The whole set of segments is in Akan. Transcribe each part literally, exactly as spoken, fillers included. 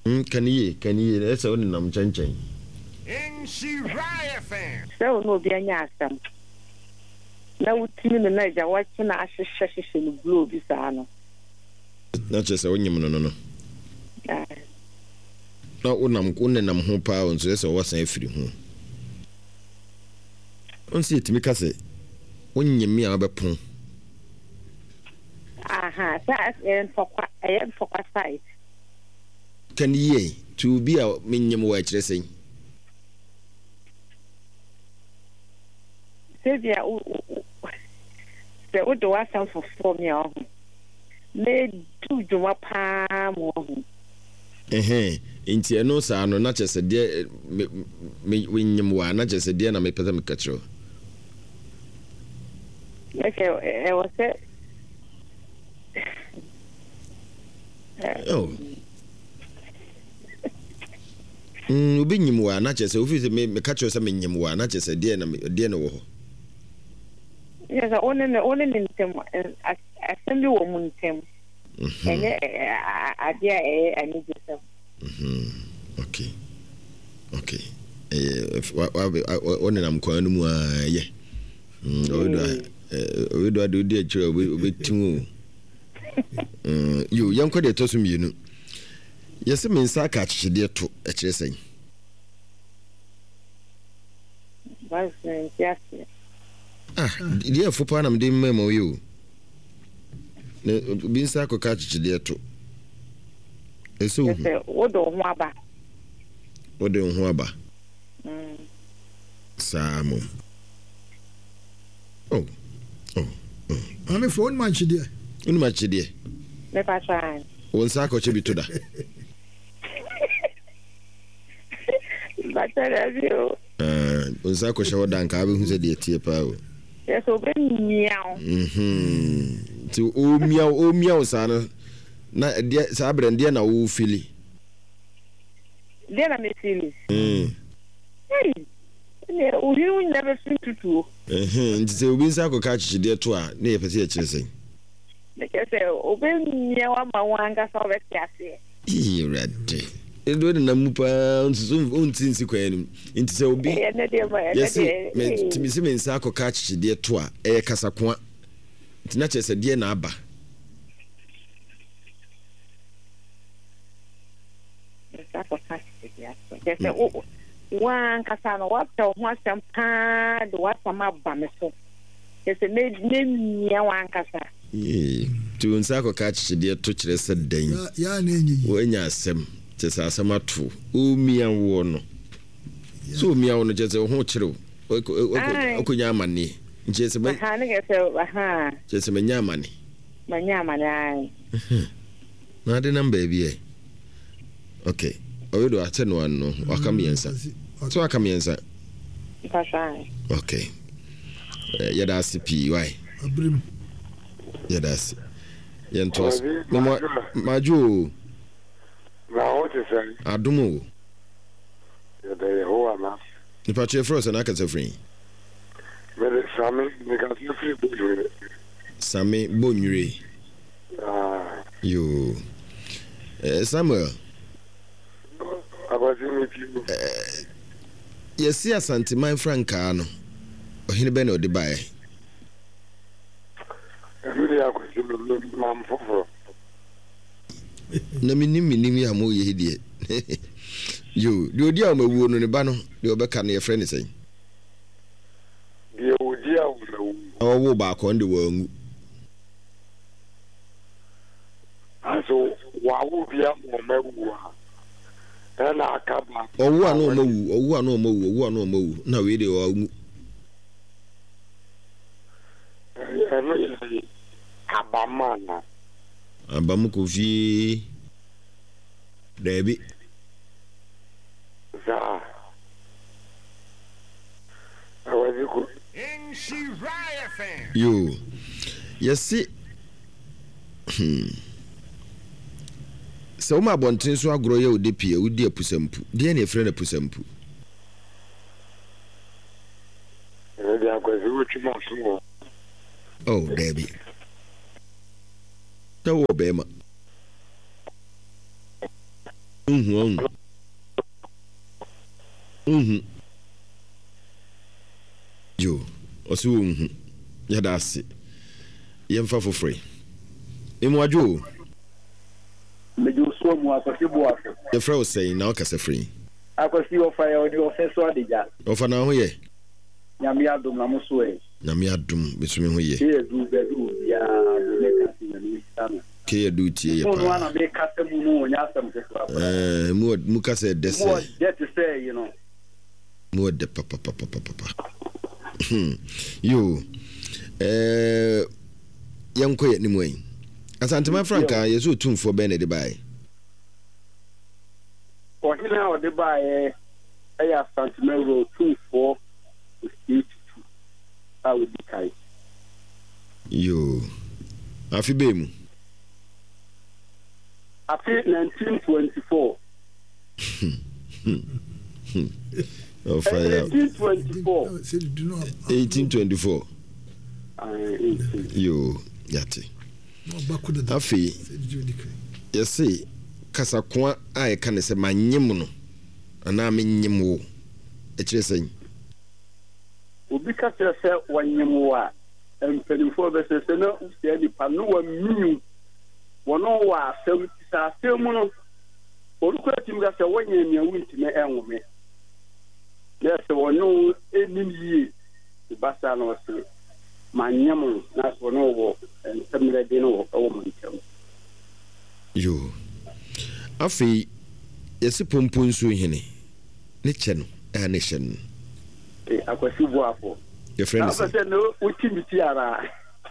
Mm, can ye, can ye, that's only nam chanching. In she riot fan. So no be any asem. Now timi no na ja watching na ahyehyehye no blue bi saa no. Not just only no no no. Ah. No unam unenam ho pa onso ese wo san afiri ho. Onsi etimi ka se onyemi a obepon. Aha, that's en fokwa, en fokwa side. Can ye to be a minyem wa kire sen. Sevia o se o do asan for me o. Me do juma pa mo ho. Eh Inti eno sa no na chese de me winyem wa na chese de na me pese me kachiro. Okay, I was it. Oh. Mm, obi nyim wa na chese ofi me me kachiro se me nyim wa na chese de na de na wo ho. Yes, only only in them assembly wo muntem. Mhm. Enye adia e ani jesem. Mhm. Okay. Okay. Eh wa wa na mkwan mu a ye. Mm, odo eh odo adu de achiro obetim. Mm, yo yanko de to so mienu. Yesi me nsa ka chichide to e kire sen. Bas yes. Ah, dia fopa na mde mmemo yo. Ne bi nsa ko ka chichide to. Eso Yes, odo ho aba. Odo ho aba. Mm. Samo. Oh. Oh. I'm a phone man chide. Unu ma chide. Me pa try. Won sa ko chebi to da. But I you. Ah, won sa ko shawo dan ka be hu se de tie pa o. Yes, obe miao. Mhm. Ti o miao o miao sa no. Na dia sa brande na wo fili. Dia na me fili. Mm. Hey. Ne o hiu never seen tutu. Eh, nti se obi nsa ko ka chichide to a na ye pese e kire sen. Because obe miao ama wanga so be tiase. Ii rade. Edo na mupa nso onti nsi kwanum. Nti se obi Eh na dia ma. yes me timi se me nsa ko ka chichide to a e kasa ko a. Nti na chese de na aba. Sako kasi ya. Kese o wan kasa no wapta ho asem pa do wasama ba me so. Kese me me mia wan kasa. Eh, tu nsa ko ka chichide to kire se dan. Ya na enyi. Wo nya asem, chese asem ato. O mia wo no. So mia wo no chese ho kire. Okonya amane. Chese me. Ha ne kese ha. Chese me nya amane. Ma nya amane ai. Na de number bi e. Okay. Oyedo ateno ano wakamiensa. So wakamiensa. Pasai. Okay. Eh yada sipi why? Abrim. Yada si. Yentos. Mama maju. Na o te say. Adumo. Yada ho ama. Ni patche froze na ka se free. Mere sami me ka se free bo. Sami bonwire. Ah. Yo. Eh Samuel. Abazi mi piu. Eh yesi asante man franka no. Ohine be na odi bae. Emi ya kwesi no mam foforo. Na minim minim ya mo ye hidie. Yo, di odi a mawu no ne ba no, de obeka na ye frɛ ne sɛn. Di odi a wo. Owo ba ko ndi wangu. Aso wa wo bia mo mawu a. Na akaba. Owo a no mawu, owo a no mawu, owo a no mawu. Na we de wangu. Eno ye abamana. Abamu ko fi Debi. Za. Awazi ko. In she riot fan. Yo. Yesi. Hmm. So ma bontin so agro ye odi pie, odi apusampu. De na efre na apusampu. Eno dia kwesi wo twima so. Oh, Debi. Tawo bema. Mhm. Mhm. Yo, osu mhm. Ya da ase. Yemfa fofore. Emu adwo. Meju so mu akwasi bo afo. The frau say na o kasa free. Akwasi ofa ya odi ofa so adija. Ofa na ho ye. Nyame adom na mo so e. Nyame adom betumi ho ye. Ke du be du ya me kasi na ni sana. Ke du tie ye pa. Mo na be kasa mu no nya asem ke so. Eh, mu mu kasa de say. Mo get to say, you know. Mo de papa papa papa. Yo. Eh, yanko ye ni mo yin. Asantema Franka yeso tumfo be na de bai. Ko hina o de bai e ya Asantema ro tumfo eighty-two. How would be kai. Yo. Afi be mu. Afi nineteen twenty-four. Oh fire. eighteen twenty-four. eighteen twenty-four. Uh, Yo, yati. Afi. Yesi kasakwa a ka ne se manyem no. Ana menyem wo. E kire sen. Obi ka se wanyem wo a empenifo be se se na usia di pa no wa miu. Wono wa asem sa asem no. Orukwa tim ga se wanyem ya wuntime enwome. Yes, wono enim yi. Ibasa no se manyem na so no wo entemre de no wo mantem. Yo. Afi yesi pompon so hene. Ne che no, eh ne hye no. Eh akwasi bo afo. Your friend is. After no utimiti ara.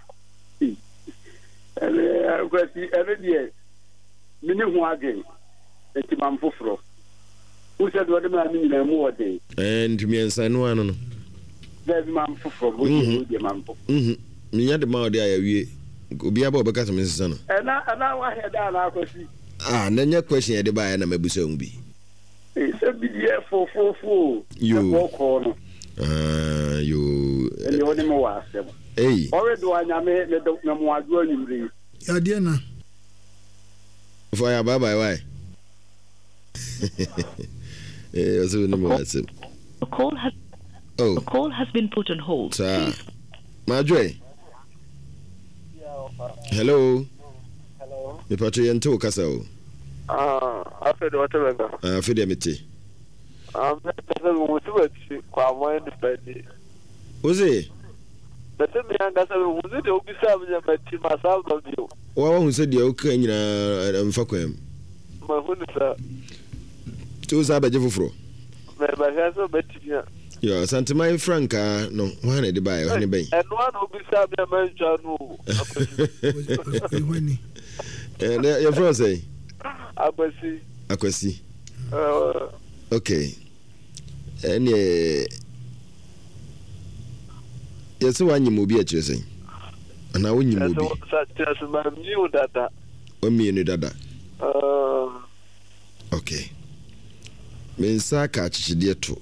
Ele akwasi ele die. Mini hu again. Eti mamfoforo. Who said what am I mean more day? And me and San no no. There's mamfoforo go die mamfo. Mhm. Me ya de ma ode ayawie. Obi aba obeka to me sesa no. Eh na na wa head na akwasi. Ah, na nya question e de ba ya na mabusa mu bi. Eh se bi ye fo fo fo. You. No. Ah, you. And you only mo asem. Hey. Already anya me le do na mo adu anyimre. Ya de na. For ya bye bye why? Eh, so no mo asem. The call has Oh. the call has been put on hold. Sir. Madre. Hello. Hello. Me patro yento kasa o. Ah, after the water bag. Ah, fe de meti. Um, that's the one to it. Kwa mo en pedi. Oze. That's me and that's the one to obi sam ya meti masal do bio. Wa wa hu se de o kan nyina mfa kwam. Ma hu ni sa. Tu za ba je foforo. Me ba ga so beti ya. Yo, Santima Franka no, wa na de ba e ne ben. And one obi sam ya menja no. Eh, your friend say? Akwasi. Akwasi. Uh, okay. And eh yes, one you mobi a chasing. And now when you mobi. Such as my new data. O me new data. Uh, okay. Men saka chichidie to.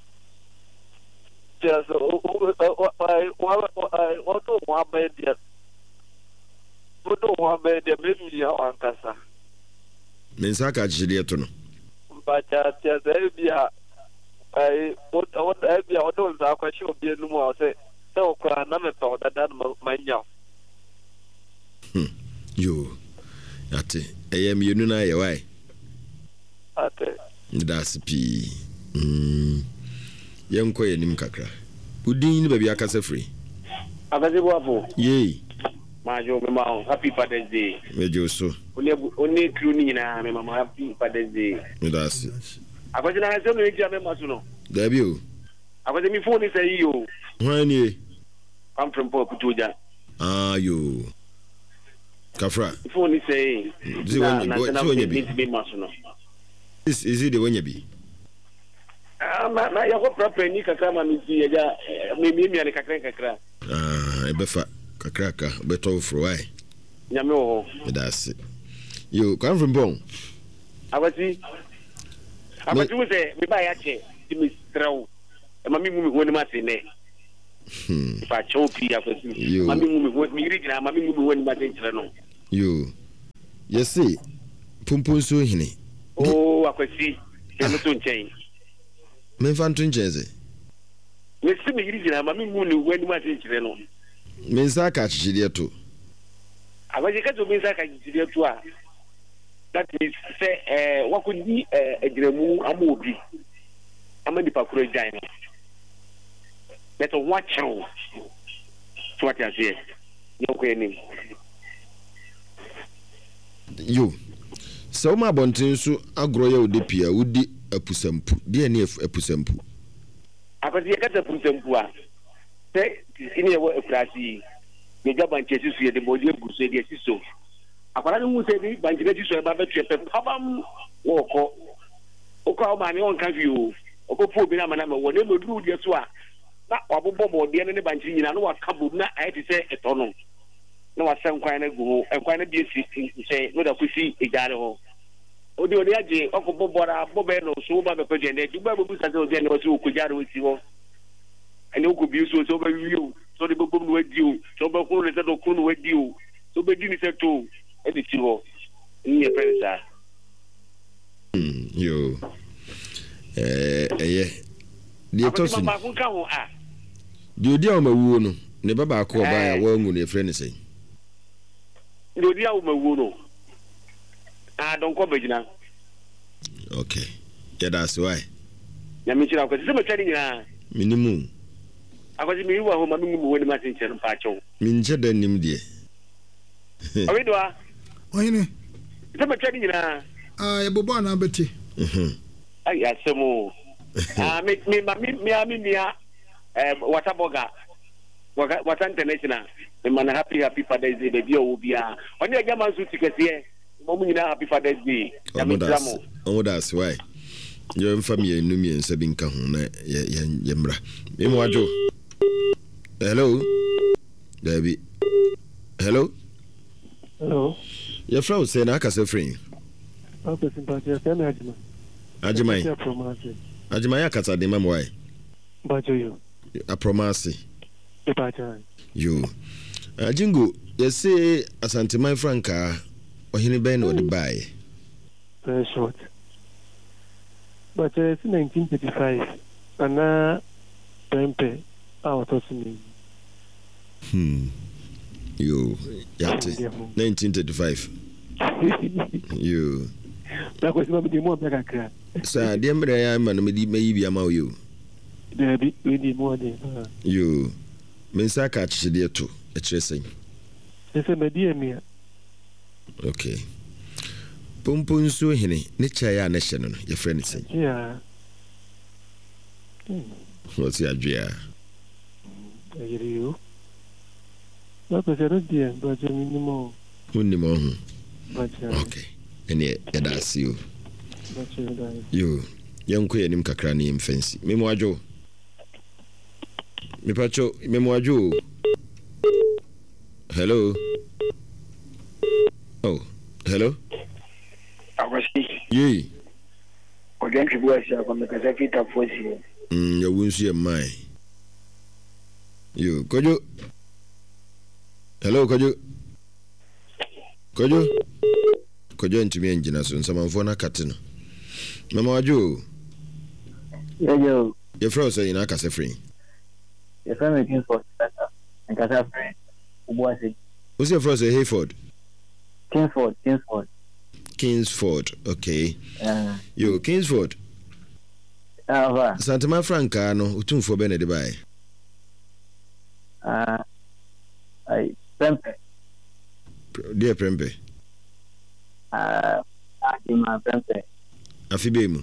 Just I want to one media. What do one media maybe you are Ankasa? Men saka chichidie to no. But just Elbia, I what what Elbia, what was our question of being no more say, so cry another thought that my young. Hmm. You, ate, I am you know ya why? Ate, that's P. Hmm. Young koy nim kakra. Udin ni baby akasa free. Abazi wafo. Yey. Majo me ma happy Father's Day. Mejo so. Oni oni crew ni na me mama happy Father's Day. Me that's. Akwasi na se me ntia me maso no. There be o. Akwasi mi phone say yo. When ye? I'm from Port Kutuja. Ah yo. Kafra. Phone say. This one you be. Is is it the one you be? Ah, na na ya ko proper ni kakra ma mi ti ya me mi mi ale kakra kakra. Ah, e be fa kakra ka be to fro why. Nyame wo. That's it. You come from Bon. Akwasi. Akwasi wo say me ba ya che ti mi straw. E ma mi mu mi ho ni ma te ne. Hmm. Fa chopi akwasi. Ma mi mu mi ho mi ri gina ma mi mu mi ho ni ma te nchira no. You. Yes see. Pumpun so hini. Oh, akwasi e no so nchen me fan to nchen ze me si me yiri jina ma me mu ni wani ma tin kire no me nsa ka chide to abaje ka to me nsa ka chide to a that is say eh wakodi eh ejiremu amobi amadi pakuro jan no let us watch you so what you say no ko enim yo so ma bontin so agro ya odepia wudi apusampu de ne apusampu akoti ka ta apusampu a say ini ewo efrasi me jaba nchesi su ye de boje guso de siso akwara mu se bi banjire ti so e ba betu e pe pabam wo ko o ko ma mi on kan fi o o ko fu bi na ma na me wo ne moduru de so a na wabobbo bode ne banjire nyina no wakabo na ayi ti se eto no na wasan kwan na gu enkwan na bi si se no da kusi ejare ho o de ori aje o ko bobora bobe no so ba be ko je ne ju ba bu sa se o je ne o so ko jare o si ho ani o ko bi so so ba wi o so de bobo no wadi o so ba ko le se do ko no wadi o so be di ni se to e di ti ho ni e pensa yo eh eh de to si ma kun ka ho a de odi a ma wuo no ne baba ko ba ya wa ngu ne frɛ ne sei de odi a ma wuo no a don ko bejina okay yeah that's why ya mi chira ko se me tani nya minimum akwati mi wa ho ma mi mu woni ma tin chen pa cho mi nche da nim de awi do a oyine se me tani nya ah e bobo na beti mhm ai asemo ah mi mi ma mi mi mi mi eh wataboga wata international me man happy happy Father's Day baby o bia oni e jama su tikese mo mu nyina happy Father's Day ya mi tramo oh that's why yo mfami enu mi ensa bi nka ho na ye ye mra me mo ajo hello David hello hello your friend say na aka say friend o pe sympathy say na ajima ajima ajima ya kata de mama why bajo yo a promise bajo yo ajingo you say asante my franka ohini ben o de buy very short but uh, it's nineteen thirty-five ana pempe out of me hmm yo yate nineteen thirty-five yo na ko sima bi mo be kakra sa de mbre ya ma no me di mayi bia ma yo de bi we di mo de yo mensa ka chide to e kire sen ese me di emia okay pompon so hene ne cha ya na hye no ye friend sen yeah what's your idea ayiriyo na ko zero dia bajo minimo unimo hu bajo okay ene e da see you bajo da yo yanko yenim kakra ne mfansi memo ajo me pacho memo ajo hello oh hello Akwasi ye o dem chibu asia kwa mekaza kita fosi mm ya wunsu ya mai yo kojo hello kojo kojo kojo ntimi enjina so nsamanfo na katino memo ajo yo yo ye fro so ina kase free ye fro me kin for tata en kasa free ubuasi who's your fro so Hayford Kingsford Kingsford Kingsford okay uh, yo Kingsford ah va Santama Franca no utumfo be ne de bai ah ai pempe dia pempe ah ajima pempe afibe mu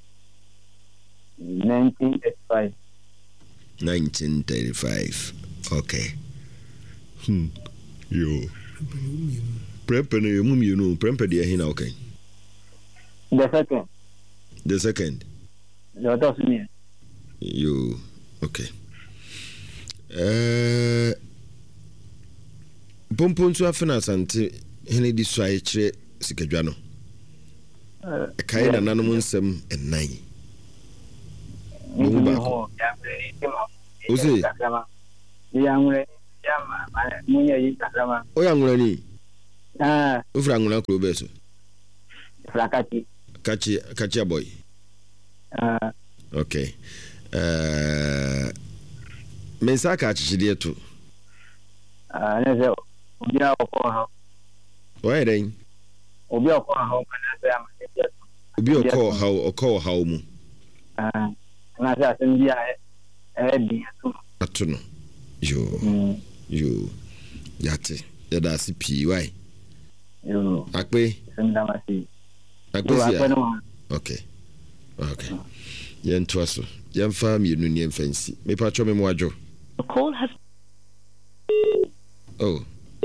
nineteen thirty-five nineteen thirty-five okay hmm yo pempe no mu mi no pempe dia hina okay the second the second the third me yo okay eh pompon so afina sante hene di so ai kire sikadwa no eh kai na nanom nsem enan mo ba o se ya ngure ya ma munya yi kasama o ya ngure ni ah o fra ngure ko beso frakati Kachi Kachi boy. Ah. Okay. Uh, mensa ka chichidie to. Ah, ne se obi a okọ ha. Why then? Obi okọ ha o kana se am. Obi okọ ha okọ ha mu. Ah, na se asem bia e di to. Atono. Yo. Yo. Yate. Yada si pi why? Yo. Akpe. Sem da masi. Akpe. Okay. Okay. Yen twaso. Yen fam you no fancy. Me pa cho me mo adwo. The call has Oh.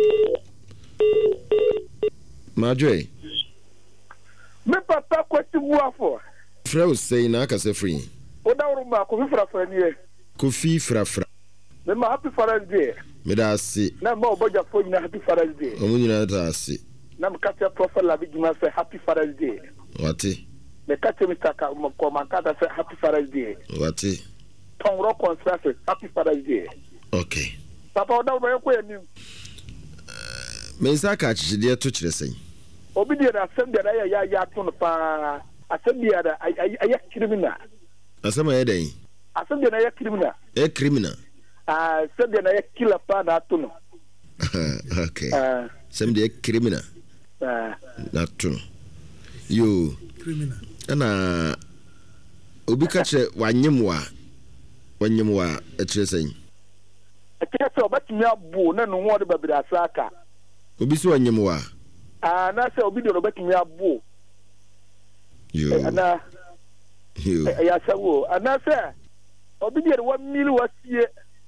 Madre. Me papa kwati buafo. Frau say na ka se free. Oda urumba ko fi frafra ni. Kofi frafra. Me ma happy Father's Day. Me da se. Na ma oboja fo nyina happy Father's Day. Omu nyina da se. Na me katia prophet la bigima say happy Father's Day. Wati. Me katia Mister Ka ko mankata say happy Father's Day. Wati. Ton ro conspiracy happy Father's Day. Okay. Papa oda urumba ko yanim. Mensa ka chide to kire sen. Obi de na asem de na ya ya to no pa. Asem de da ay criminal. Asem ya den. Asem de na ya criminal. E criminal. Ah, asem de na ya killer pa na to no. Okay. Ah, asem de criminal. Ah, na to no. Yo, criminal. Ana obi ka kire wanyemwa. Wanyemwa e kire sen. E kire se obatimi abu na no ho de babira asaka. Obi so wanyemwa. Ah, na se obi de obatimi abu. Yo. Ana Yo. Ya sawo. Ana se obi de one million wasie.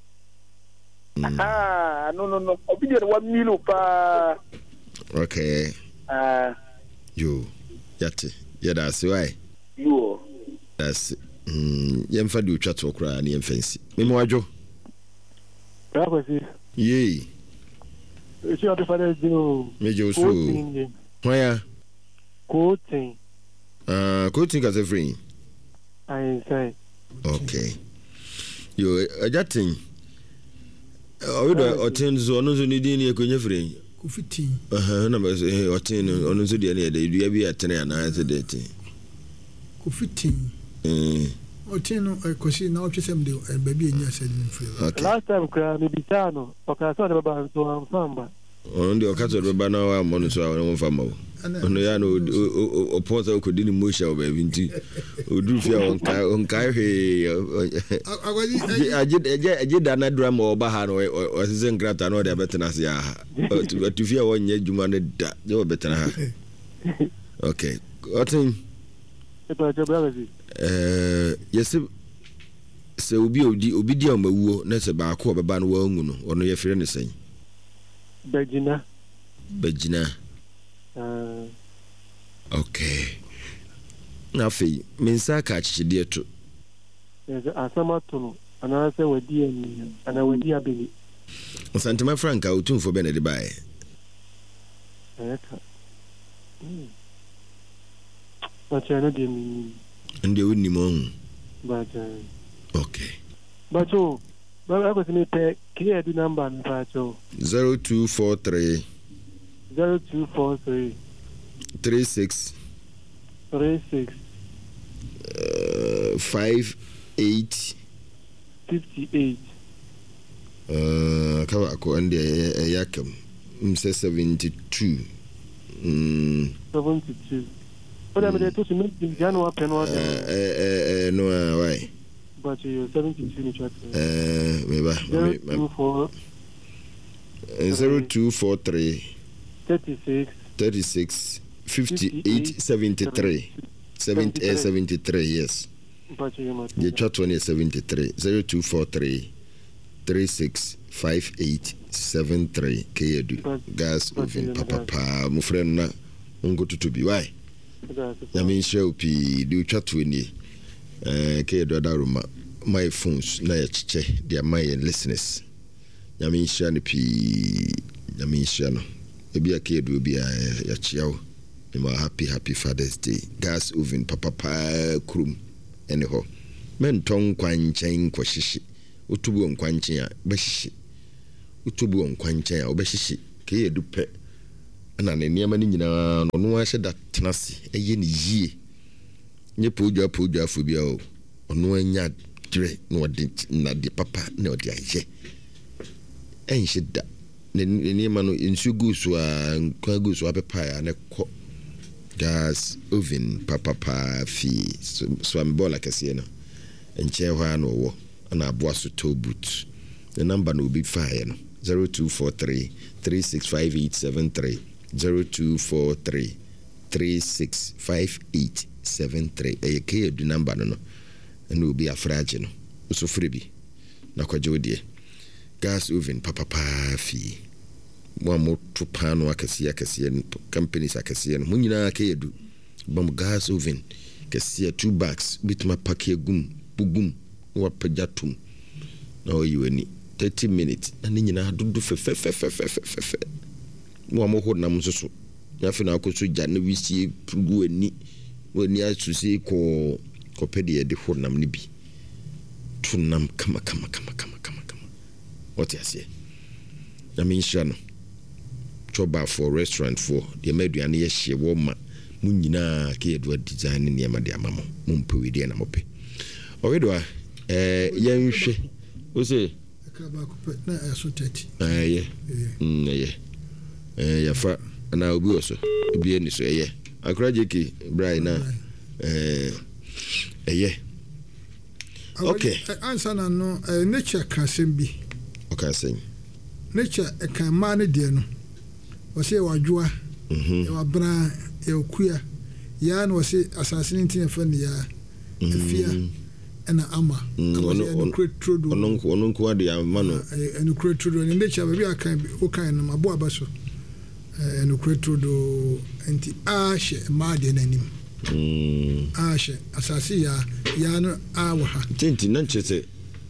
Ah, no no no. Obi de one million pa. Okay. Ah. Yo. Yate. Yeah, that's why. Yo. That's mm, yemfa di utwa to kra na yemfa nsi. Me mo adwo. Rakwesi. Yee. Esi o de Father's Day o. Me jo so. Why? Coaching. Ah, coaching as a free. I say. Okay. Yo, ajatin. O do otin zo no zo ni din e konye free. Ku fitin. Aha, na me otin ono zo de na e de dua bi atene na ase de tin. Ku fitin. Eh. Otin no kosi na otwesem de baby enya sedin free. Okay. Last time kra me bitano, o ka so de baba so am famba. On de o ka so de baba na wa mo no so a no famba o. Ono ya no o pose o kodi ni motion o baby nti odu fi on kai on kai he aje aje aje dana drama o ba ha no o se nkrata no de betena se ya ha tu fi o nya juma ne da je o betena ha. Okay, otin e pa je brother eh yes se obi odi obi di amawuo na se ba ko obeba no wa ngu no ono ye fere ne sen Begina Begina. Uh, okay. Na fi mensa ka chichide to. Yes, asama to no. Ana se wadi ani, ana wadi abeli. Santema Franka utumfo be na de bae. Eka. Mm. But I know the meaning. And they wouldn't know. But uh, okay. But oh, but I was in a clear the number but oh. zero two four three Zero two four three three six three six uh five eight fifty eight. Uh, kawa ko ande yakam mse seventy two. Mm. Seventy two. But I'm going to make the January penal. Eh eh no why? But you seventy two in chat. Eh me ba. Zero two four. Zero two four three. Thirty six. Thirty six. Fifty eight seventy three. Seventy eight seventy three. Yes. But you must. The chat one is seventy three. Zero two four three. Three six five eight seven three. Kedu. Gas oven papa pa. Mo friend na ngo tutubi why? Ya me share pi di chat we ni. Eh Kedu adaruma. My phones na ya chiche dia my listeners. Ya me share ni pi. Ya me share no. Ebi Kedu obi ya chiao. Me happy happy Father's Day. Gas oven papa pa krum. Anyhow. Men ton kwanchen kwa shishi. Utubu nkwanchen a behihye utubu nkwanchen a obehihye ke yedu pe na ne niam ni nyina no no ahye da tenase eye ne yie nye podwa podwa fo bia o ono anya dre no de na de papa na de aye enhye da ne ne ma no nsu gu so a kwa gu so apepa ya ne ko gas oven papa pa fi so am bola kase no enche hwa no wo na aboa so to boot the number no be fire no zero two four three three six five eight seven three zero two four three three six five eight seven three e ke du number no no obi afraje no so frebi na kwaje odie gas oven papa pa fi mo mo to pano akasi akasi companies akasi no munyina ke edu bam gas oven kasi two bags bitma pack gum bugum wa pajatum na o yiwani thirty minutes na nyina dudu fe fe fe fe fe fe mo mo ho nam so so ya fe na akoso ja na wisi prugu ani wani asusi ko ko pede de ho nam ni bi tunam kama kama kama kama kama kama what you say na me nshano choba for restaurant for the meduane ye hye wo ma mu nyina ke edu design ne ma de amamo mu mpewe de na mope owedo a eh yenhwe o say ka ba ko pe na aso thirty eh ye mm ye eh ya fa na obi oso obi eni so ye akra jeki brai na eh eh okay answer na no nature kasem bi okay sen nature e kan ma ne de no o se wadwoa mhm e wabra e okuya ya na o se asasine tin fa ne ya afia ena ama ono ono ono ko ade ama no enu kretrodo ne nature ba bi akan o kan no mabo abaso enu kretrodo anti ashe ma de nanim mm ashe asasi ya ya no awa ha tinti nan chese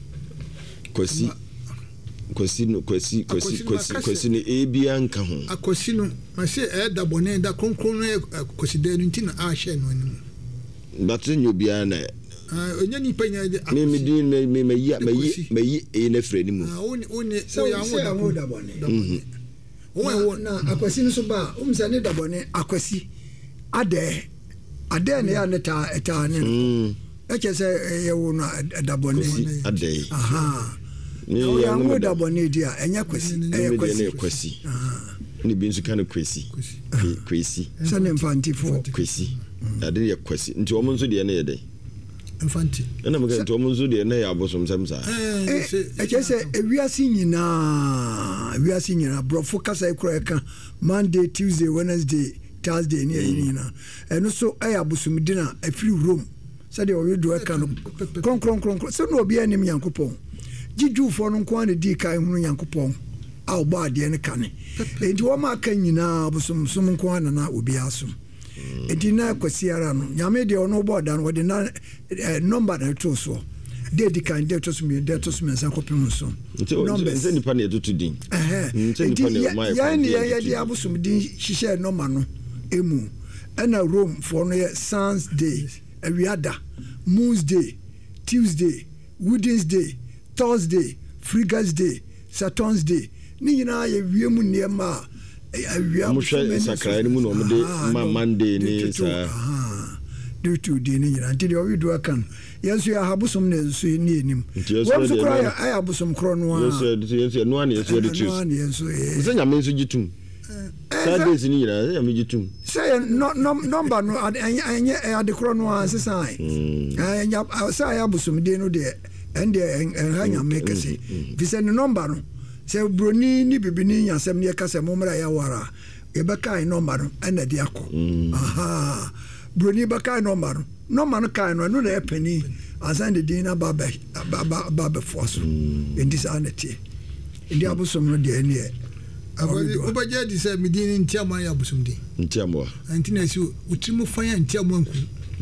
kwasi kwasi no kwasi kwasi kwasi kwasi ne ebia nka ho akwasi no ma se e da bone da konkron no kwasi da no ntina ashe no anim batse nyobia na ah onya ni panya de me me din me me me ya me me yi e na frɛ ni mu ah oni oni so ya wo da bone wo na akwasi no so ba o msa ne da bone akwasi ade ade ne ya ne ta ta ne e che se ye wo na da bone ade aha ni ya wo da bone dia enya kwasi e kwasi kwasi ni bi nsu kan kwasi kwasi so ne mfanti fo kwasi ade ya kwasi nti o mo nso de ne ye de mfanti na mo ga nti o mo nso de ne ya abosom samsa eh e che se ewiase nyina ewiase nyina brofo kasa ikro eka Monday Tuesday Wednesday Thursday ni yini na eno so eh abosomdi na afiri Rome said o wedo eka no kron kron kron so no obi anim Yankopon jijufo no nko an di kai hunu Yankopon a oba ade ne kane enti wo ma kan nyina abosom som nko an na obi asom enti na kwasiara no nyame de ono oba da no de na number na to so de di kan de to so mi de to so mi san kopim so numbers ni pa na etutu din eh eh ya ni ya de abosom din hihye number no emu ana Rome for no Sun's Day Awiada Moon's Day Tuesday Woodin's Day Thursday Friga's Day Saturn's Day ni nyina ya wiemu niema awia mo hwe sakra ni mu no mo de Monday ni sa do to de ni nyina nti de o wido akan yesu ya habusom ne nso ni enim wo so kra ya ay habusom kro no a yesu yesu no ani yesu de choose no ani yesu e se nyame nso gitum Saturdays ni nyina se nyame gitum say no number no anya ade kro no a sesai anya say habusom de no de ende enha nyame kese bi se no number no se broni ni bibini nyasem ne kase momra ya wara e beka ai number no ena de akọ aha broni beka ai number no number no kai no no na epeni asan de dina baba baba baba force in this anity ndi abosom no de ene abodi obaje di se midini ntiamo ya abosom di ntiamo antina si utimu fanya ntiamo anku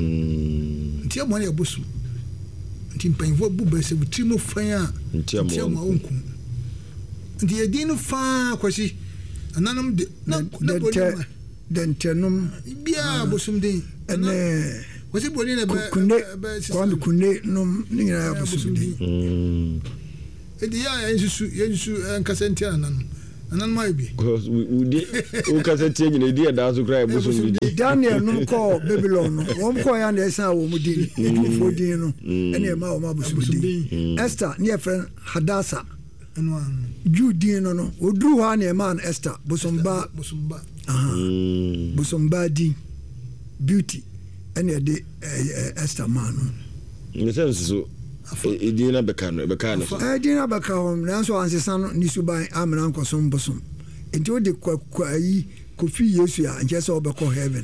mm ntiamo ya abosom ntimpanfo buba se utimu fanya ntiamo anku ndi edin fa kwasi ananum de na na dentenum bia abosom din ene wasi boni na ba kwambi kunne no nyina ya busudi mm edi ya yensu yensu enkasenti anan anan mai bi because we dey o ka se tie nyina di da so cry bosom di Daniel no ko Babylon no won ko ya na esa wo mudi edufo din no ene e ma wo ma bosom din Esther ne friend Hadasa eno an Jude no no odru ha na e ma Esther bosomba bosomba aha bosomba din beauty ene de Esther man no ne sense so edina beka no beka no edina beka ho na so ansesa no ni suban amena nkosom bosom enti o de kwa yi kofi Yesu ya nje se obeko heaven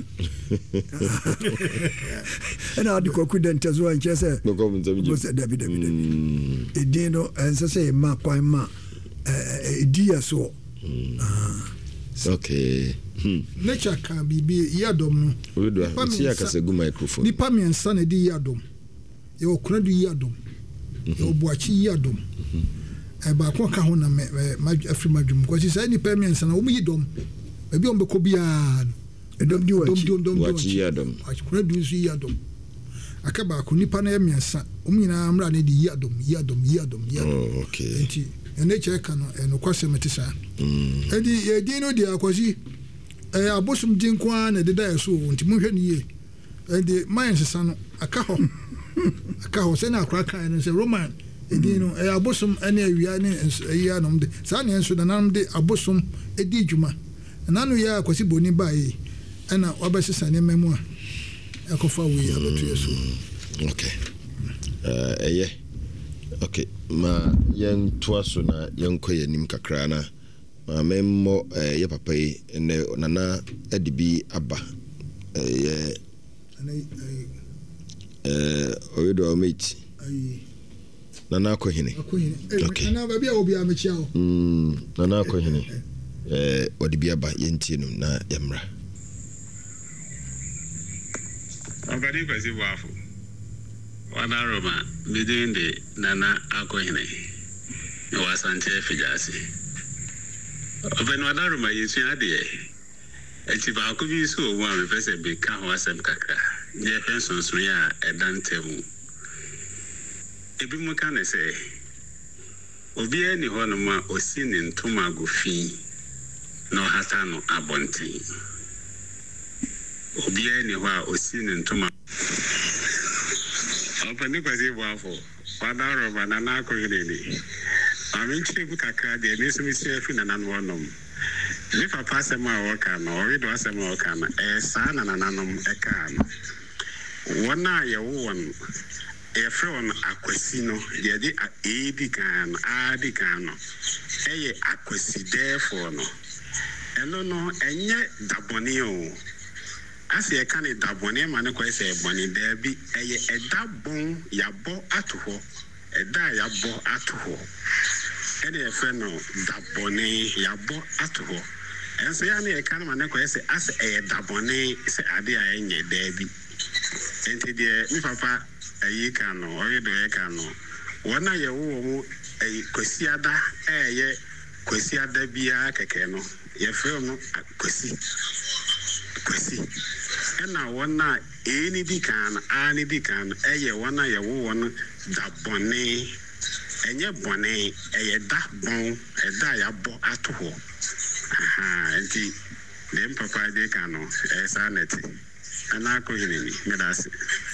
ena adi koku dente zo nje se beko mzamije bose David David edino ense se ma kwa ma edia so okay nature kan bibi yadom no we do see akase gu microphone ni pa miensa na di yadom ye okuna du yadom ye obuachi yadom e ba ko ka ho na me afri madwum ko si say ni pa miensa na wo yi dom ebi on be ko bia edom di wachi dom dom wachi yadom wachi kuna du su yadom akaba ko nipa na miensa o nyina amra na di yadom yadom yadom yadom okay enti ene cheka no eno kwase metisa mm edi ye di no di akwasi eh abosum din kwa na deda yeso nti monhwe ni ye edi mine sesa no aka ho aka ho se na akra kan no se roman edi no eh abosum ene awia ne eya no mde sa ne enso na nam de abosum edi djuma nanu ya akwasi boni bae ena wabesesa ne memu a ekofa we abetu yeso okay eh eye okay ma yen toaso na yen koyanim kakra na ma memmo eh ye papa yi ne nana edibi aba eh eh oyedo ometi nana akohene okay nana ba bia obi amechia o mm nana akohene eh odibi aba yentie no na yemra abadi kwasi wafu wana roma midinde nana akohene ne wasante fijasi oben wana roma yesu ade eti ba ko bi so wo am pese be ka ho asem kakra ne penson so ya edantemu ebi mu ka ne se obi ani ho no ma osi ne ntoma gofi no hatano abonti obi ani ho a osi ne ntoma opani kwasi bwafo wana roma nana akohene ni amin chibu kakra de ne so mi se afi nana no nom ni papa sema waka no ori do asema waka na e sa na nananom e ka no wona ye won e from akwasi no de de e di kan a di kan no e ye akwasi therefore no eno no enye daboni o ase e kan daboni ma ne ko ese eboni da bi e ye edabon yabo atoho eda yabo atoho ene e fe no daboni yabo atoho enso ya ne e kan ma ne ko ese ase e daboni se ade a enye da bi enti de mi papa ayi kan no ori do e kan no wona ye wo mu e kwasiada e ye kwasiada bia keke no ye fe no kwasi kwasi ena wona e ni di kan a ni di kan e ye wona ye wo won daboni enye bone eye da bon e da ya bo atoho aha enti dem papa de kano e saneti ana ko hineni medase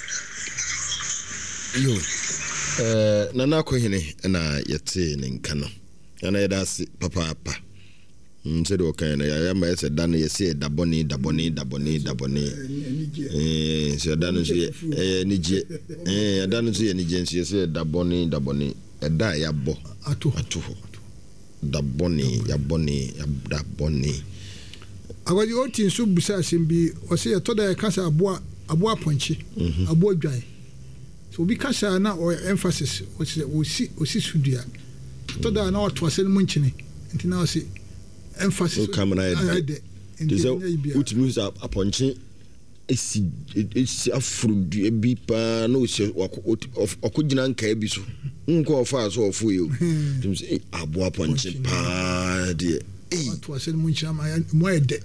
yo eh nana ko hine na yete ne nkano ana yedase papa apa nse do kan na ya ma yese dan yese daboni daboni daboni daboni eh se dan so eh nije eh dan so ye nije yese daboni daboni eda ya bo atu atu daboni ya boni ya daboni agwaji oti nso busa simbi o se to da kasa aboa aboa ponchi aboa dwan so bi kasa na o emphasis o se o si o si sudia to da na o to ase mu nchini nti na o se emphasis o kamera ede dizo utimi usa aponchi esi esi afuru bi pa na o se okugina nka ebi so nko ofa so ofu yo tim se aboa ponchi pa de eh to ase mu nchama mo ede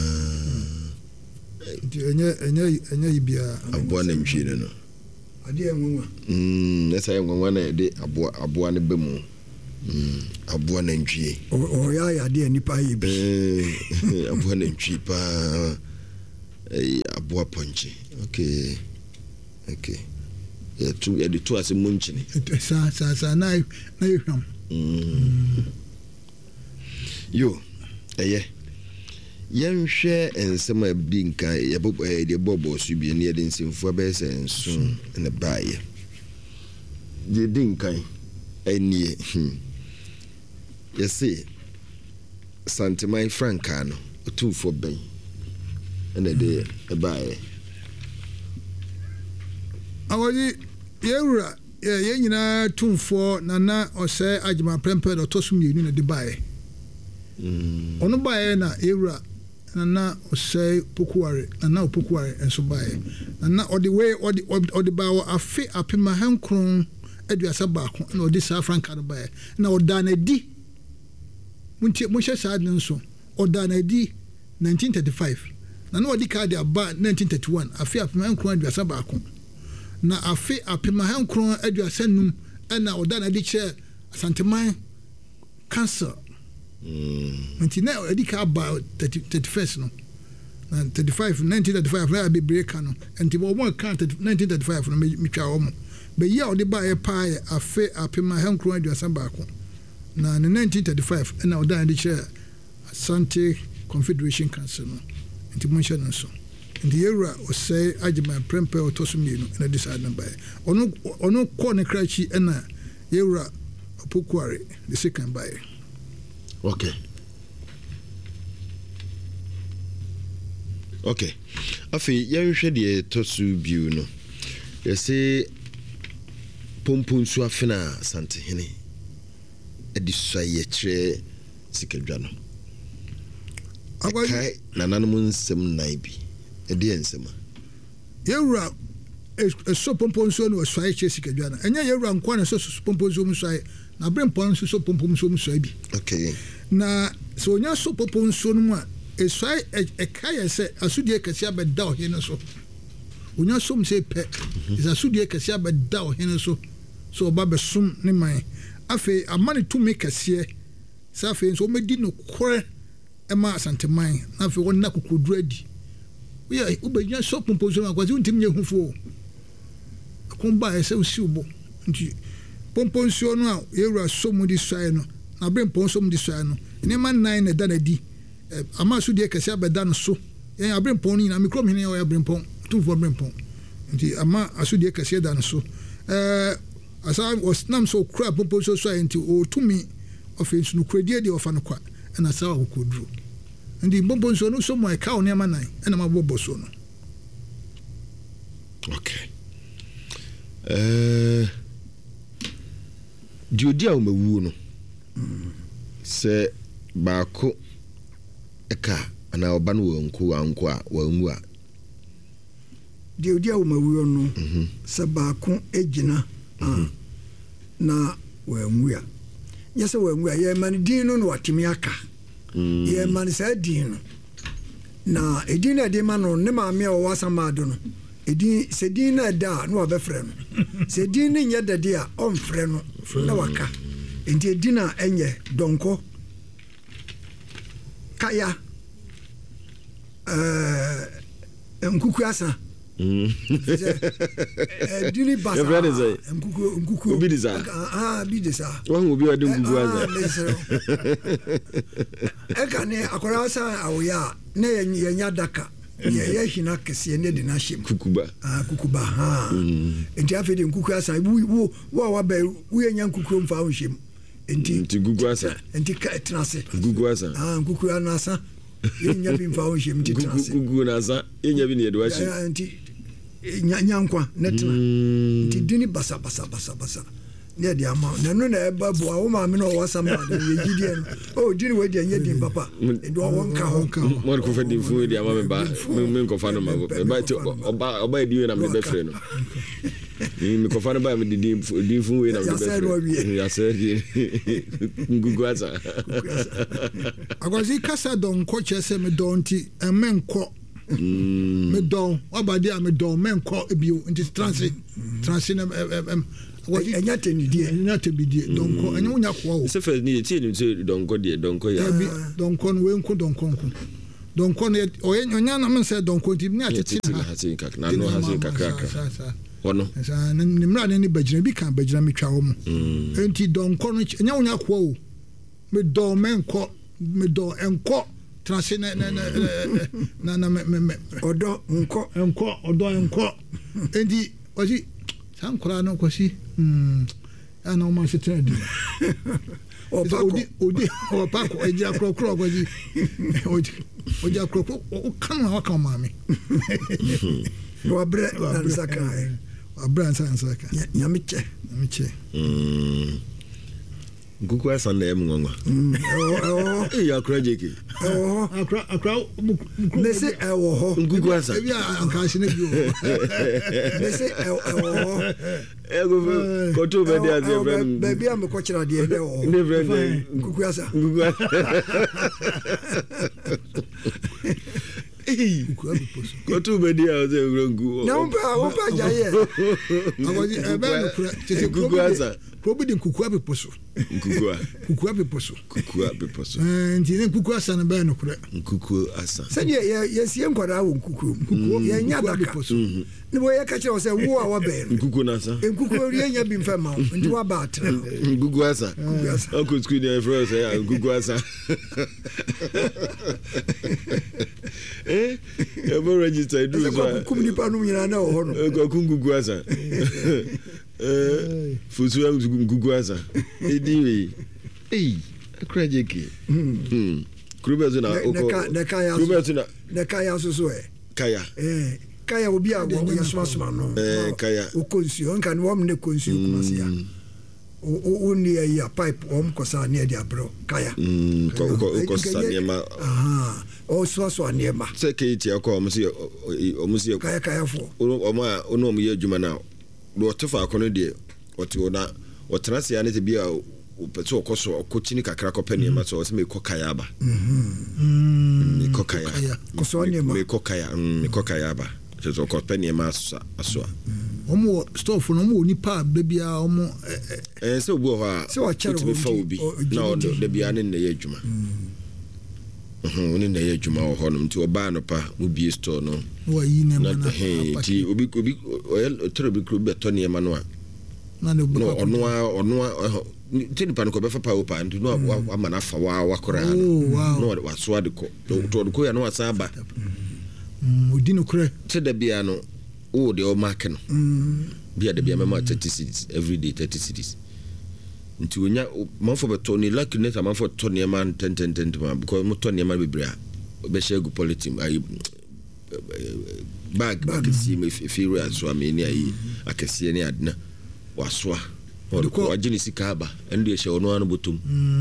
enye enye enye ibia aboa na mhwire no ade enwanwa mm esa enwanwa na de aboa aboa ne bemu mm aboa na ntwie o ya ya de nipa yi bi eh aboa na ntwie pa eh aboa ponche okay okay ya tu ya de tu ase munchini sa sa sa na na yham mm yo eye yɛnhwɛ nsɛm a bi nka yɛbɔ de bɔbɔ so bi ne yɛde nsimfo bɛyɛ sɛ nso ne baayɛ de din kan ɛnie yɛse santiman franka no otumfo bɛn ɛna de ɛbaayɛ awɔdi yɛwura yɛ nyinaa tumfo nana ɔsɛ agima prempɛ dɔ to so mienu na de baayɛ mm ɔno baayɛ na yɛwura nana ɔsɛ pokuare nana opokuare enso baayɛ nana ɔde we ɔde ɔde baawo afe apema hankron aduasa baako na ɔde saa franka no baayɛ na ɔda na di muntie mo hyɛ saa den so ɔda na di nineteen thirty-five nana ɔde ka de aba nineteen thirty-one afe apema hankron aduasa baako na afe apema hankron aduasa num na ɔda na di kyerɛ Asanteman cancer mm nti na edi ka ba thirty-first no na thirty-five nineteen thirty-five na be break no nti bo mo kan nineteen thirty-five no me twa wo mo be ye odi ba ye pa ye afe apema hankro aduasa baako na ne nineteen thirty-five na oda edi che Asante Confederation Council no nti mo hye no so nti yewura osai agima prempe otoso mienu na decide na ba ono ono ko ne krachi na yewura opokuare the second by okay okay afi yɛnhwɛ de tosu biu no yɛse pomponsu afena Santehene edi soye kyerɛ sikadwa no akai nananom nsɛm nan bi edi nsɛm yɛwura eso pomponsu no soye kyerɛ sikadwa no ɛnyɛ yɛwura nkwa na so pomponsu mu soye na brempon so so pomponsu mu soye bi okay na so onya so pomponsu no mu a esai ekaya se asudie kase abeda ohene so onya som se pe is asudie kase abeda ohene so so oba besom ne man afi amane to make kase sa afi so medi no kore ema Asanteman na afi wonna kokoduru adi we ubenya so pomponsu no akwazi untim nye hufo akomba ese usi ubo nti pomponsu no a yewura so mu di swai no na brempon so mu di swai no ne man nine na da na di ama so de kase abeda no so yen abrempon ni na mikrom hene o abrempon tu for abrempon nti ama aso de kase da no so eh asa was nam so kra popo so so enti o tumi offense no kredie de ofa no kwa na sa wa koduru nti bombo so no so mo e ka o ne ama nan na ma bobo so no okay eh diodi a o mawu no se baako eka ana oba no wanku wanku a wanwu a de odi a mawu no se baako egina na wanwu a yesa wanwu a ye man din no no watimi aka ye man sa din no na edin na de ma no ne ma me o wasama do no edin se din na da no abefre no se din ni nya dade a omfre no na waka enti edin a enye donko kaya eh nkuku asa mm eh dini basa nkuku nkuku obi disa ah bi disa wa hu obi wa de nkuku asa e ka ne akora asa awoya ne yenya daka ye ye hina kese ne de na him kukuba ah kukuba ha enti afede nkuku asa wo wo wa ba wo yenya nkuku mfa ho him enti enti gugu asa enti ka tenase gugu asa ah gugu anasa yenya bi mfa ho him enti tenase gugu nasa yenya bi ne de wachi enti nyankwa netna enti dini basa basa basa basa ne de ama na no na eba bo a wo ma me no wasama de yegidie no oh dini we de nya din papa ndo wonka ho mo ko fa din fu de ama me ba me ko fa no ma ba ti oba oba di na me be fre no ni ko fa no ba me di din fu we na me be fre ya se di ngugu asa agozi kasa don ko chese me don ti emenko me don obade a me don menko ebio nti transit transit ɛnya tenidie ɛnya tebidie donko ɛnya wonya koa o se first ni tie ni se donko de donko ya bi donko no wenko donko nko donko no oye onya na me se donko ti ni atete na hasin kak na no hasin kakaka wono sa na nimra ne bagina bi kan bagina metwa wo mu enti donko no ɛnya wonya koa o me do menko me do enko transe na na na na me odo nko enko odo enko enti oji sankora no kwasi mm ana o ma se trade o pa odi odi o pa ko eja krokro kwasi odi odi krokro o kan wa kan mami wa bre na saka wa bre na saka nyamiche nyamiche mm Gugu asa na em ngwa. Oh, eh akra jeke. Oh, akra akra nese e wo ho. Gugu asa. E bia anka se na bi o. Nese e wo ho. E go ko to be dia dia brem. Be bia me ko kira dia de wo. Ne brem Gugu asa. Gugu asa. Eh, ko to be dia o se ngu. Na umpa umpa jaye. Agodi e be no kura. Gugu asa. Probably nkukua beposo. Nkukua. Nkukua beposo. Nkukua beposo. Eh, ntine nkukua asa na ba no kura. Nkukua asa. Sɛ ye ye sie nkwara wo nkukuo. Nkukuo ye nya daka beposo. Ne bo ye ka kire wo sɛ wo a wo ba no. Nkukuo na asa. Nkukuo ri nya bi mfa ma wo. Nti wa ba atra. Nkukua asa. Nkukua asa. Uncle school dey for us ya nkukua asa. Eh? E bo register do so. Ko kumni pa no nyina na wo ho no. Ko nkukua asa. Eh, fusu ya ngugu asa. Ediwe. Eh, akra jeke. Hmm. Krube zo na oko. Na kaya. Krube zo na. Na kaya so so e. Kaya. Eh, kaya obi a wo ya so so no. Eh, kaya. O konsuo nka no am ne konsuo kuma se ya. O o ni ya pipe o mko sa ne dia bro. Kaya. Mm, ko ko ko sa ne ma. Aha. O so so ne ma. Se ke ti akọ o mo se o mo se kaya kaya fo. O ma o no mo ye adwuma na. Do otefa akono de oti ona otrase ya ne te bia o peto okoso okochini kakra kopani ma so me kokaya ba mhm me kokaya koso ne ma me kokaya me kokaya ba so kopani ma so aso omo stove no mo nipa ba bia omo eh se obu ho a se o chere me fa obi na o de bia ne ne ye adwuma mhm oni na ye adwuma ho ho no nti oba no pa mo bi store no wa yi ne ma na ti obi obi o tere bi kro beto ne ma no a na ne no ono a ono a tin pa no ko be fa pa o pa nti no ama na fa wa wa kora no wa so ade ko to do ko ya no asa ba mm odi no kre te da bia no o de o mark no bia da bia mema thirty cities every day thirty cities nti onya manfo beto ni lucky net manfo to ne ma ten ten ten because mo to ne ma bebra be share go politim ai bag bag si me feel so ameni ai akese ne adna waswa o agini sikaba endo ye shewo no anu botum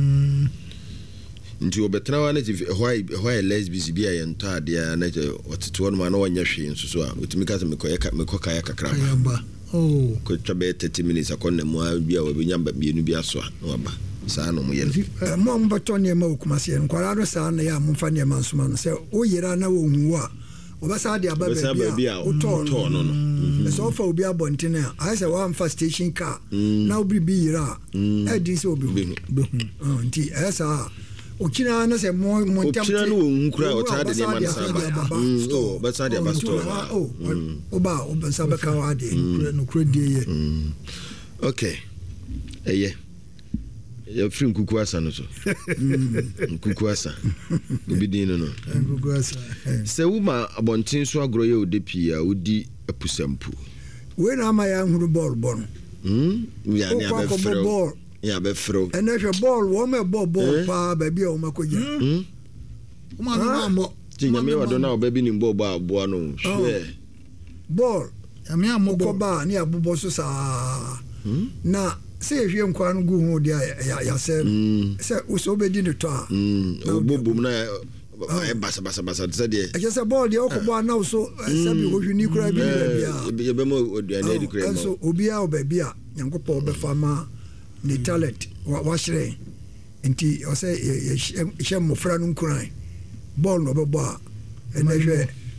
nti obetra wa na ti why why lesbians bia ye nta de na oteto no ma na wanya hwe nso so a otimi ka me koye me kokaya kakra ba oh ko twabe thirty minutes akonna mu a bia wa benya bienu bia so a no ba saa no mo ye mo mbato ne ma okumase en kwara do saa na ya mo fa ne ma nsoma no se o yera na wo hu a obasa de aba bia o to no no so fa obi abonten a I say one first station car na obi bi yera e din se obi hu nti esa o kina na se mo mo tem o kina no nkura o ta de ne ma sa ba o ba sa de ba store o o ba o ba sa ba ka wa de no kura de ye okay eye ya free nkuku asa no so nkuku asa obi din no no nkuku asa se wuma abontin so agro ye odepi a odi apusampu we na ma ya huru ball bon mm ya ni abefro ya abefro ene hwe ball wo me ball ball pa ba bia o makoja mm o ma no mo ti nyame wado na obabi ni mbo bo abo no hwe ball ya me am ko ba ni abubo so sa na se hwe nkwa no gu hu dia ya ya se se uso be di no to a obobum na e basa basa basa se de e se ball dia ko bo na so se bi ho hwini kura bi bia ye be mo oduane di kura mo so obi a obabi a nyankopo be fama ni talent wa shire nti o se ye she mo fra no nkuran ball no be bo a e na hwe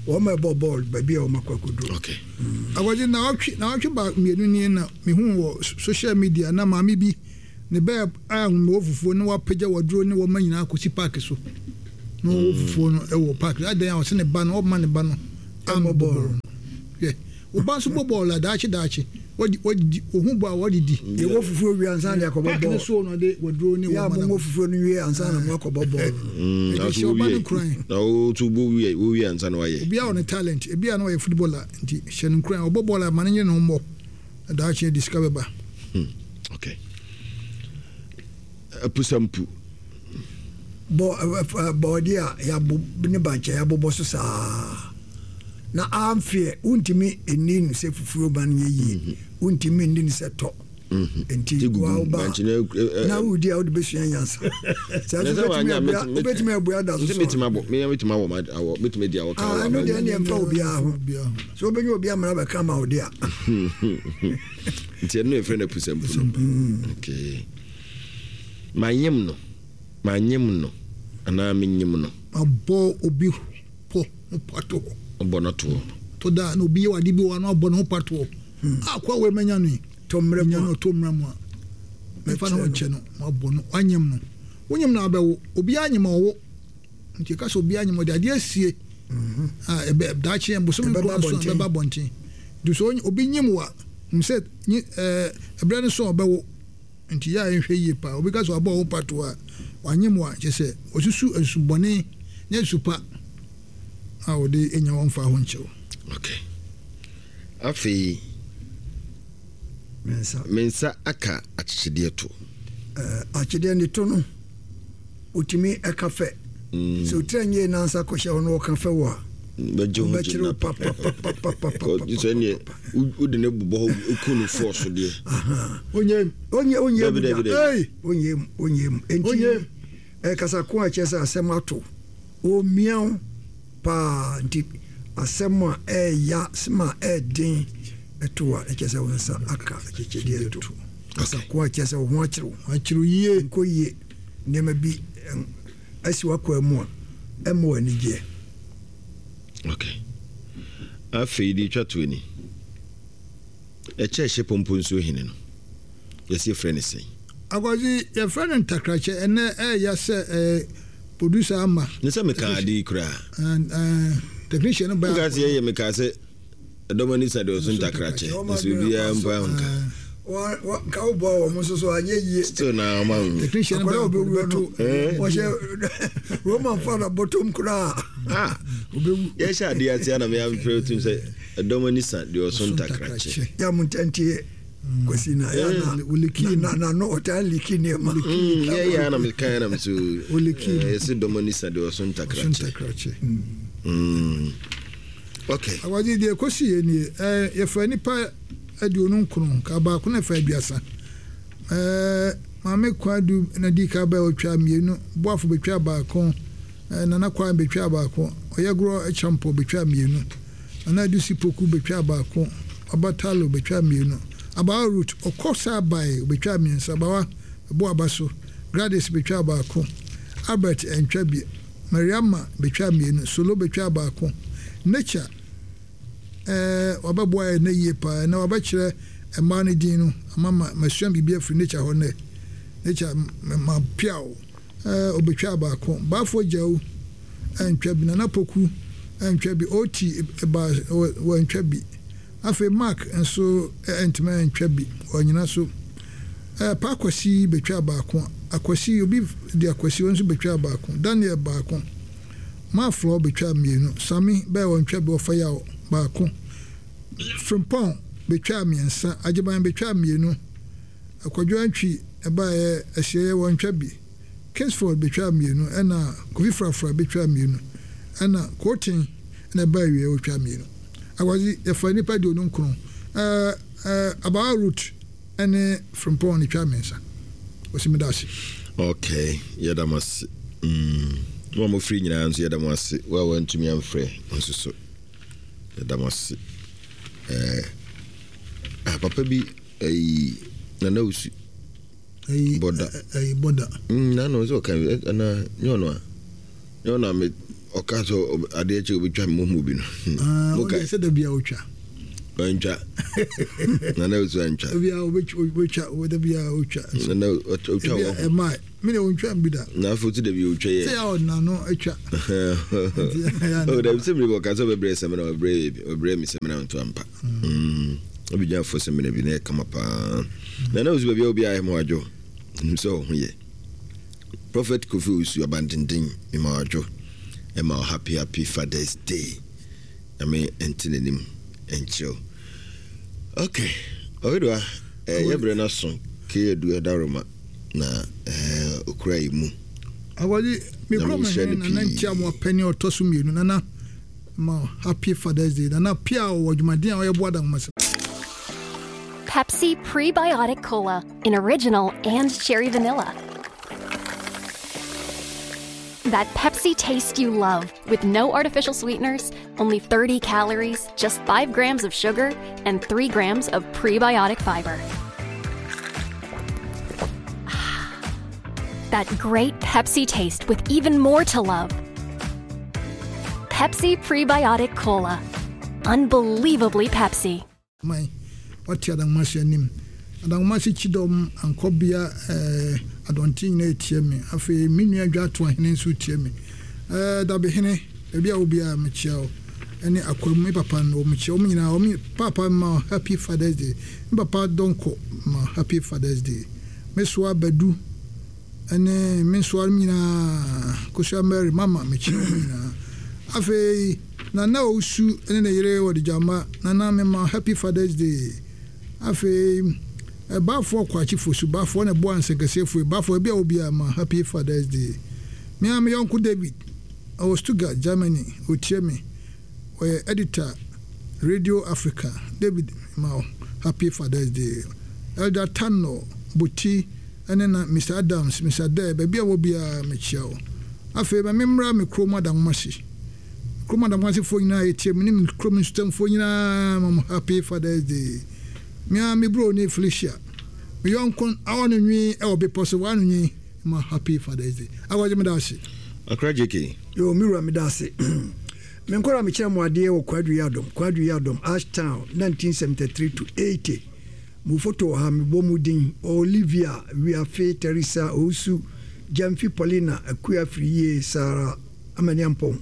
wo ma ball ball baby o makwa kudu okay awaje na watwe na watwe ba mienu ni na me hu wo social media na maami bi ne be a mo fufuo ne wapagya waduro ne wo manyina akosi park so no fufuo no e wo park adan a wo se ne ba no wo ma ne ba no am ball yeah wo ba so ball la daachi daachi wodi wodi ohun bo a wodi di e wo fufuo wi ansa na akobo ball ne so no de waduro ne wo ma ya mo fufuo no wi ansa na mo akobo ball na so wi na o tu bo wi wo wi ansa na wa ye obi a on talent e bia na wa footballer nti hye nkran obo ball ma ne no mbo daachi discover ba okay apusampu bo bo dia ya bo ne banche ya bo so saa na amfie untimi eninu se fufuo ban yeyi untimi eninu se to enti wa ba na udi a udi besua yansa sa so betimi betimi abuya da so betimi abo me betimi abo ma awo betimi dia waka ah no dia ne mfa obi a ho so benyo obi amara ba kama odi a enti no e friend apusampu okay manyem no manyem no ana menyem no abo obi po pato obo no to to da no bi wadi bi wa no obo no pato akwa we manya no to mre mo no to mre mo me fa no che no abo no anyem no wonyem na abewo obi anyem owo nti ka so obi anyem de ade asie ah ebe da che embo so me ko so be ba bontin du so obi nyem wa mse eh ebre no so obewo nti ya enhwe yi pa obi ka so abo wo pato a wanyem wa che se osusu asubone nya supa a odi enya won fa ho nchewo okay afi mensa mensa aka achide to eh achide ni to no utimi ekafe so trenye na nsa ko hye no kafe wa bejo ho na papa papa papa so ne udi ne bubo okunu force de aha onye onye onye eh onye onye enti eh kasa ko a chesa asemato o miao pa ndi asema eh ya sma eh din eto a chesa wonsa aka chechede eto kasa ko a chesa ho achiru achiru yie ko yie nema bi asi wakwa mu a emo anije okay afi di twatu ni e cheshe pompo nso hine no yesi friend say agwazi ya friend takrache ene eh ya se eh producer ama ni se meka adi kura and eh technician ba gazi ye meka se domani sa de so takrache so bia mpa nka wa wa ka ubo wa muso so anye yi so na ma technician ba obi wetu wa she Roman father bottom kura ah obi ye sha dia tia na me am pray to say domani sa de so takrache ya muntantie kwasina ya na uliki na na no otaliki ne ma ya ya na me kan na so uliki yes domani sa de so takrache mm okay awaji de kosi ye ni eh ye fa ni pa aduonu nkron ka ba ko na fa aduasa eh mame kwadu na di ka ba otwa mienu boafo betwa ba ko na na kwa betwa ba ko oyegro echampo betwa mienu na du sipoku betwa ba ko abatalo betwa mienu aba root okosa bai betwa miensa bawa bo abaso Gladys betwa ba ko Albert entwabi Mariama betwa mienu Solo betwa ba ko Nature eh wababwa na yie pa na wabakire ema ne din no mama masuam bibia free Nature ho ne Nature ma piao eh obetwa ba ko bafo jawu entwabi na napoku entwabi oti ba wo entwabi afi mark enso entime entwabi onyina so eh pa kwasi betwa ba ko akwasi obi di akwasi wonso betwa ba ko Daniel ba ko ma flo betwa mienu Sami be won twabi ofaya ba ko Frimpon betwa miensa ajeban betwa mienu akwadwo antwi eba ye ahye won twabi Kingsford betwa mienu ena Kofi Frafra betwa mienu ena Coating na ba wie otwa mienu agwazi efani pa di onunkron eh eh aba root ene Frimpon ni twa miensa osimidasi okay yadamas mm wa mo free nyina nso yadamase wa wantumi amfrɛ nso so yadamas eh ah papa bi ai na na usu ai boda ai boda mm na no so kan na nyono a nyono me okaso ade che obetwa mo bi no ah okay say da bia otwa Ancha. Nana was ancha. We are which which would be a ucha. No, Ocha. Am I? Mini won't try and be that. Now for to the view. Say, oh, no, no, Ocha. Oh, there's simply what I saw brave seminar of brave or brave seminar to Ampa. Hm. I'll be just for seminar be near come up. Nana was baby obi I mojo. So, yeah. Prophet Kufus, you abandoning in Marjo. Am I happy, happy Father's Day? I mean, antonym and chill. Okay. Oidwa eh yebre na so ke edu edaroma na eh okrai mu. Awali me krom na na ntia mo pani otoso mienu na na ma happy Father's Day na na pia wodwumaden a oyebo adan masa. Pepsi Prebiotic Cola in original and cherry vanilla. That Pepsi taste you love, with no artificial sweeteners, only thirty calories, just five grams of sugar, and three grams of prebiotic fiber. That great Pepsi taste with even more to love. Pepsi Prebiotic Cola. Unbelievably Pepsi. My, what you done, nim? Adang masi chidom ankobia eh adontin na etie me afi minu adwa to hene nso tie me eh da be hene e bia obi a me chiao ene akwam papa no me chiao me nyina o me papa ma happy Father's Day papa donko ma happy Father's Day me so abadu ene me so nyina ko so Mary mama me chiao me nyina afi na na osu ene na yire wodi jama na na me ma happy Father's Day afi e ba for kwachi fosu ba for na bo ansekase fu ba for bia obi ama happy Father's Day me am yonku David I was Stuttgart Germany otie me we editor Radio Africa David ma happy Father's Day Elder Tano Buti enena Mister Adams Mister Debe bia obi a me chiao afi ba memra me kroma dan masi kroma dan masi fo nyina etie me ni kroma stem fo nyina ma happy Father's Day me a me bro ni Felicia me yonkon awon nwi e obi poso wan nwi ma happy Father's Day awaje me dase akra jeke yo mirwa me dase me nkora me kire mo ade wo kwadu yadom kwadu yadom Ashtown nineteen seventy-three to eighty mu photo ha me bomudin Olivia Wiafe Teresa Osu Jamfi Paulina Akua Friye Sara Amaniampon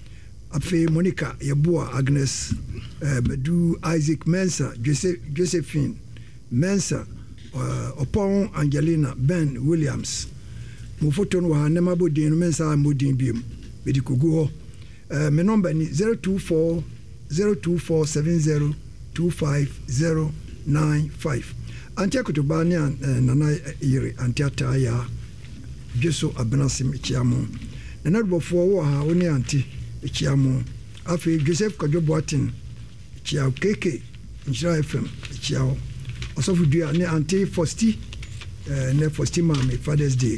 afi Monica Yeboa Agnes uh, Badu Isaac Mensa Joseph Josephine Mensa uh, Opon Angelina Ben Williams mu photo no ha nema bodin Mensa modin biem bedi kogu ho uh, me number ni zero two four zero two four seven zero two five zero nine five antia kutubani uh, nana yiri antia taya Jesu Abenasim Chiamo nana bofo wo ha oni anti Chiamo afi Joseph Kajoboatin Chiao Keke Nchira F M Chiao osofu dua ne anti Fosti eh, ne Fosti Mame Father's Day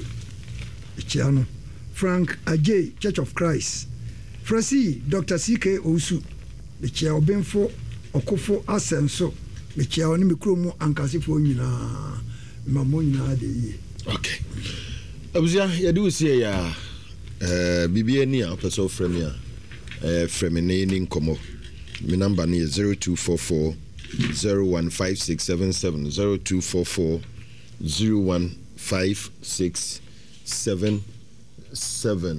Chiano Frank Ajay Church of Christ Frasi Doctor C K Osu Chiao Benfo Okofo Asenso Chiao ni mikromu ankasifo nyina mamo nyina de yi. Okay abuzia yadu sie ya eh bibie ni a person frame ya eh frame ni ni nkomo my number is zero two four four zero one five six seven seven zero two four four zero one five six seven seven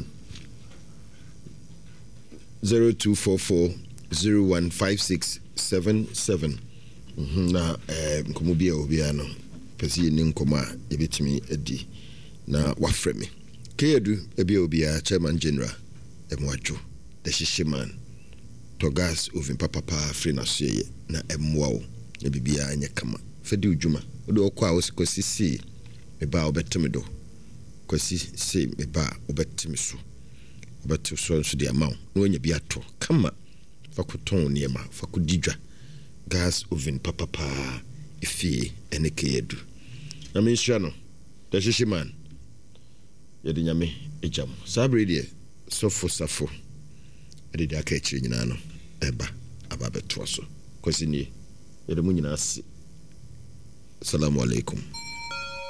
zero two four four zero one five six seven seven na eh nkomo bia obi ano pesi ni nkomo a yebetimi edi na wafreme kedu ebia obi a chairman general emwajo the shishiman Togas ovin papa pa free na soye na emwa wo na bibia anya kama fedi udwuma odo okwa wo sikosisi me ba obetime do kosi se me ba obetime so obetu so so dia mawo na onya bi ato kama fakoton niema fakodidwa gas ovin papa pa ifie eneke yedu na me hia no the shishiman yedi nyame ejam sabre die sofo safo ede aka chiri nyina no eba aba beto so kwesi ni yede mu nyina ase assalamu alaikum.